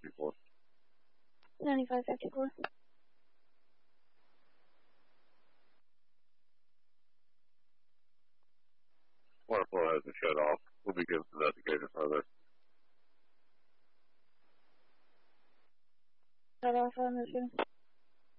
9554. 9554. Water flow hasn't shut off. We'll be good to investigate it further. Shut off on the